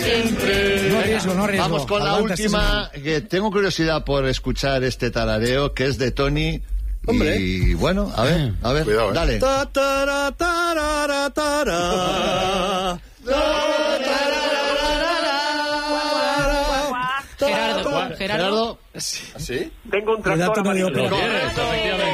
siempre. No arriesgo. Vamos con la Aguanta última, que tengo curiosidad por escuchar este tarareo, que es de Tony. Hombre. Y bueno, a ver, Cuidado, dale. Ta, tara, tarara, tara. Gerardo. Gerardo. ¿Así? Tengo un tractor Cuidado, no digo amarillo. pero. Correcto, efectivamente.